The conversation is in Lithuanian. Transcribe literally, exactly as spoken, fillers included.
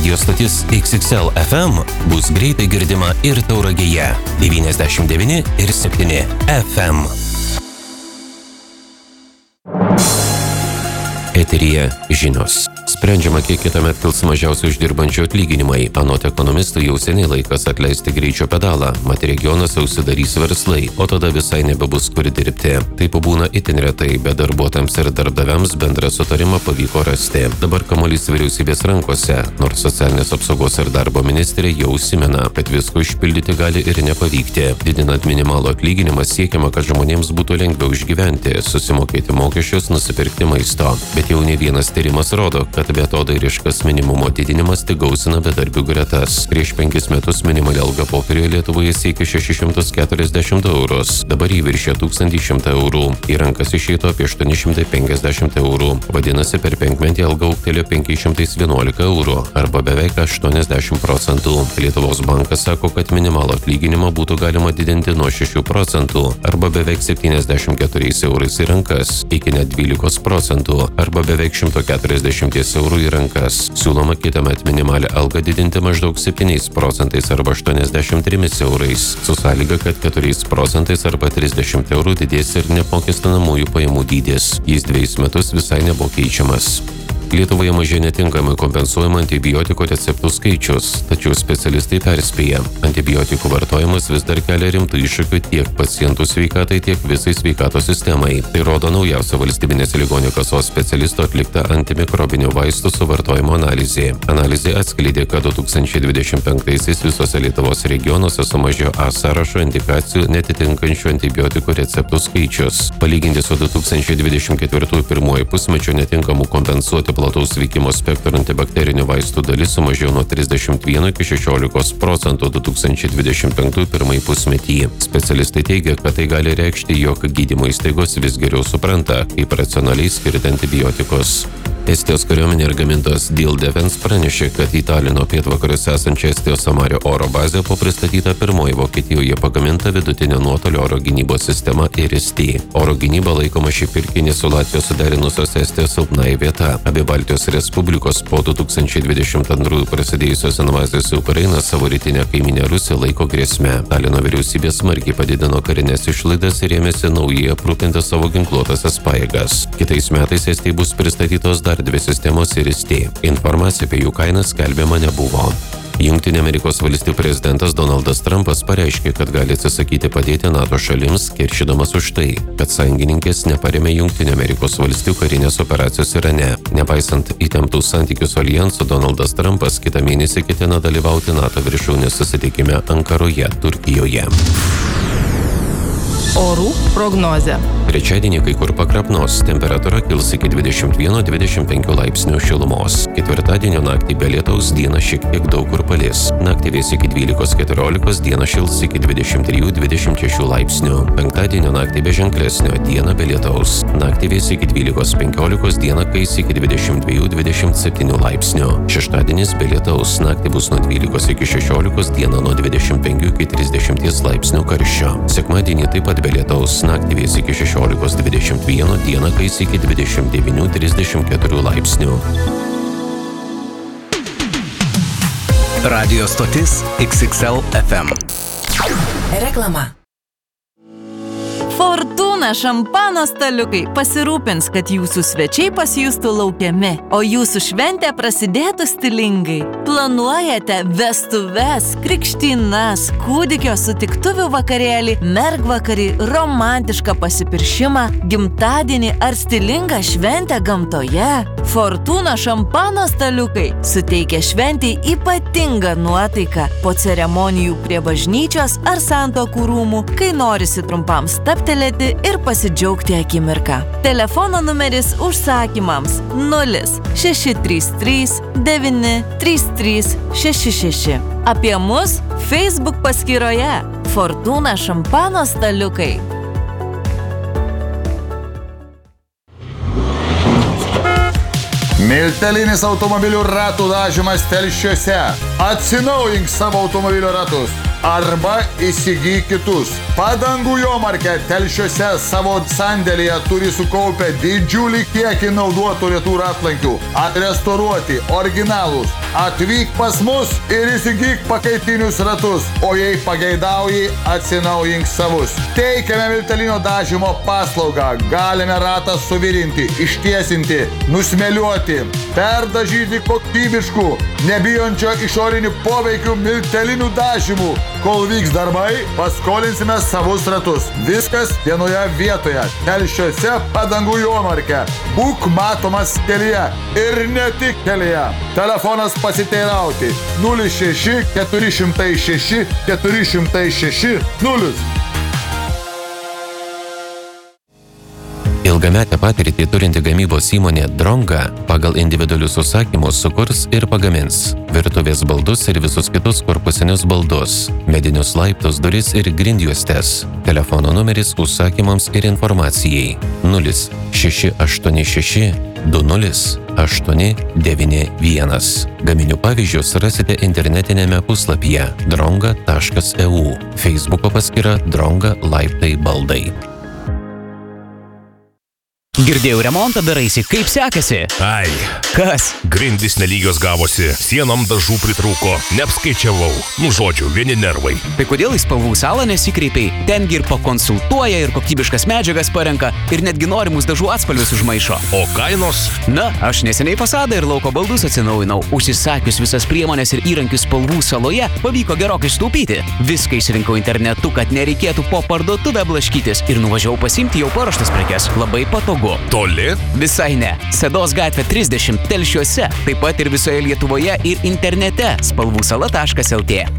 Radio stotis X X L F M bus greitai girdima ir Tauragėje devyniasdešimt devyni ir septyni F M. Eteryje žinios. Sprendžiama, kiek kitąmet kils mažiausiai uždirbančių atlyginimai. Anot ekonomistų jau seniai laikas atleisti greičio pedalą. Mat regionuose užsidarys verslai, o tada visai nebebus kur dirbti. Taip būna itin retai, bet darbuotojams ir darbdaviams bendrą sutarimą pavyko rasti. Dabar kamuolys vyriausybės rankose, nors socialinės apsaugos ir darbo ministrė jau užsimena, kad visko išpildyti gali ir nepavykti. Didinant minimalų atlyginimą siekiama, kad žmonėms būtų lengviau išgyventi, susimokėti mokesčius, nusipirkti maisto. Bet jau ne vienas tyrimas rodo, kad beatodairiškas minimumo didinimas tik gausina bedarbių gretas. Prieš penkis metus minimali alga popieriuje Lietuvoje siekia šešis šimtus keturiasdešimt eurus, dabar jį viršė tūkstantį šimtą eurų. Į rankas išeitų apie aštuoni šimtai penkiasdešimt eurų. Vadinasi, per penkmetį alga augtelėjo penkiais šimtais vienuolika eurų, arba beveik aštuoniasdešimt procentų. Lietuvos bankas sako, kad minimalų atlyginimą būtų galima didinti nuo šešių procentų, arba beveik septyniasdešimt keturiais eurais į rankas, iki net dvylikos procentų, arba beveik šimto keturiasdešimt eurų į rankas. Siūloma kitąmet minimalią algą didinti maždaug septyniais procentais arba aštuoniasdešimt trimis eurais, su sąlyga, kad keturiais procentais arba trisdešimt eurų didės ir neapmokestinamųjų pajamų dydis. Jis dvejus metus visai nebuvo keičiamas. Lietuvoje mažėja netinkamai kompensuojama antibiotikų receptų skaičius, tačiau specialistai perspėja, antibiotikų vartojimas vis dar kelia rimtų iššūkių tiek pacientų sveikatai, tiek visai sveikatos sistemai. Tai rodo naujausia valstybinės ligonių kasos specialisto atlikta antimikrobinių vaistų suvartojimo analizė. Analizė atskleidė, kad du tūkstančiai dvidešimt penktaisiais visose Lietuvos regionuose sumažėjo A sąrašo indikacijų netitinkančių antibiotikų receptų skaičius. Palyginti su du tūkstančiai dvidešimt ketvirtųjų pirmuoju pusmečiu netinkamų kompensuoti plataus veikimo spektro antibakterinių vaistų dalis sumažėjo nuo trisdešimt vieno iki šešiolikos procentų du tūkstančiai dvidešimt penktųjų pirmąjį pusmetį. Specialistai teigia, kad tai gali reikšti, jog gydymo įstaigos vis geriau supranta, kaip racionaliai skirti antibiotikus. Estijos kariuomenė ir gamintojas Diehl Defence pranešė, kad į Talino pietvakariuose esančią Estijos Samario oro bazę buvo pristatyta pirmoji Vokietijoje pagaminta vidutinio nuotolio oro gynybos sistema I R I S T. Oro gynyba laikoma šį pirkinį su Latvijos suderinusios Estijos silpnai vieta. Abi Baltijos Respublikos po du tūkstančiai dvidešimt antrųjų prasidėjusios invazijos į Ukrainą savo rytinę kaiminę Rusiją laiko grėsme. Talino vyriausybė smarkiai padidino karinės išlaidas ir ėmėsi naujai aprūpinti savo ginkluotasias pajėgas. Kitais metais Estijai bus pristatytos dar dvi sistemos I R I S T. Informacija apie jų kainas skelbiama nebuvo. Jungtinių Amerikos valstijų prezidentas Donaldas Trumpas pareiškė, kad gali atsisakyti padėti NATO šalims, keršydamas už tai, kad sąjungininkės neparėmė Jungtinių Amerikos valstijų karinės operacijos Irane. Nepaisant įtemptų santykių su aljansu, Donaldas Trumpas kitą mėnesį ketina dalyvauti NATO viršūnės susitikime Ankaroje, Turkijoje. Orų prognozė. Trečiadienį kai kur pakrapnos, temperatūra kils iki dvidešimt vieno dvidešimt penkių laipsnių šilumos. Ketvirtadienio naktį be lietaus, dieną šiek tiek daug kur palis. Naktį vės iki dvylikos keturiolikos, dieną šils iki dvidešimt trijų dvidešimt šešių laipsnių. Penktadienio naktį be ženklesnio, dieną be lietaus. Naktį vės iki dvylikos penkiolikos, dieną kais iki dvidešimt dviejų dvidešimt septynių laipsnių. Šeštadienis be lietaus, naktį bus nuo dvylikos iki šešiolikos, dieną nuo dvidešimt penkių iki trisdešimties laipsnių karščio. Sekmadienį taip pat be lietaus, naktį vės iki šešiolikos dvidešimt vieno, dieną kais iki dvidešimt devynių trisdešimt keturių laipsnių. Radio stotis X X L F M. Reklama. Fortuna šampano staliukai pasirūpins, kad jūsų svečiai pasijustų laukiami, o jūsų šventė prasidėtų stilingai. Planuojate vestuves, krikštynas, kūdikio sutiktuvių vakarėlį, mergvakarį, romantišką pasipiršimą, gimtadienį ar stilingą šventę gamtoje? Fortuna šampano staliukai suteikia šventei ypatingą nuotaiką po ceremonijų prie bažnyčios ar santuokų rūmų, kai norisi trumpam stabtelėti ir pasidžiaugti akimirką. Telefono numeris užsakymams nulis šeši trys trys devyni trys trys šeši šeši. Apie mus Facebook paskyroje Fortuna šampano staliukai. Miltelinis automobilių ratų dažymas telšiuose. Atsinaujink savo automobilio ratus. arba įsigyk kitus. Padangų Jomarke Telšiuose savo sandėlyje turi sukaupę didžiulį kiekį naudotų retų ratlankių. Atrestauruoti, originalūs. Atvyk pas mus ir įsigyk pakaitinius ratus, o jei pageidauji, atsinaujink savus. Teikiame miltelinio dažymo paslaugą. Galime ratą suvirinti, ištiesinti, nusmeliuoti, perdažyti kokybiškų, nebijančio išorinių poveikių miltelinių dažymų. Kol vyks darbai, paskolinsime savus ratus. Viskas vienoje vietoje. Telšiuose Padangų Jomarke. Būk matomas kelyje ir ne tik kelyje. Telefonas pasiteirauti nulis šeši keturi šimtai šeši keturi šimtai šeši nulis. Ilgametę patirtį turinti gamybos įmonė Dronga pagal individualius užsakymus sukurs ir pagamins virtuvės baldus ir visus kitus korpusinius baldus, medinius laiptus, duris ir grindjuostes. Telefono numeris užsakymams ir informacijai nulis šeši aštuoni šeši du nulis aštuoni devyni vienas. Gaminių pavyzdžius rasite internetinėme puslapyje dronga taškas e u. Facebooko paskyra Dronga laiptai baldai. Girdėjau, remontą daraisi, kaip sekasi? Ai. Kas? Grindys nelygios gavosi, sienom dažų pritrūko, neapskaičiavau. Nu žodžiu, vieni nervai. Tai kodėl į Spalvų salą nesikreipiai? Tengi ir pakonsultuoja, ir kokybiškas medžiagas parenka, ir netgi norimus dažų atspalvius užmaišo. O kainos? Na, aš neseniai fasadą ir lauko baldus atsinaujinau. Užsisakius visas priemonės ir įrankius Spalvų saloje, pavyko gerokai sutaupyti. Viską išsirinkau internetu, kad nereikėtų po parduotuvę blaškytis ir nuvažiavau pasiimti jau paruoštas prekes. Labai patogu. Toli? Visai ne. Sedos gatvė trisdešimt Telšiuose, taip pat ir visoje Lietuvoje ir internete spalvų sala taškas el tė.